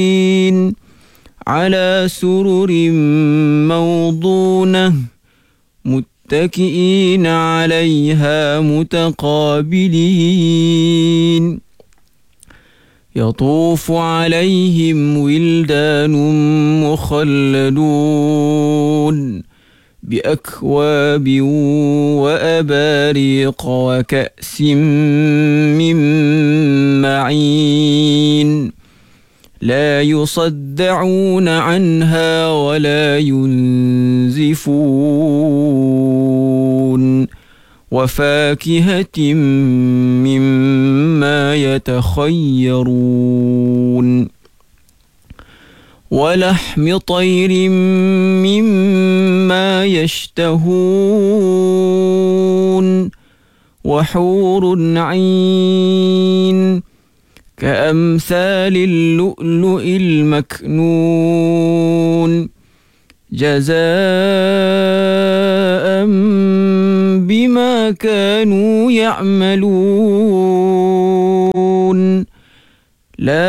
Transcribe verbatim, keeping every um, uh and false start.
على سرر موضونة متكئين عليها متقابلين يطوف عليهم ولدان مخلدون بأكواب وأباريق وكأس من معين لا يصدعون عنها ولا ينزفون وفاكهة مما يتخيرون ولحم طير مما يشتهون وحور عين كأمثال اللؤلؤ المكنون جزاء بما كانوا يعملون لا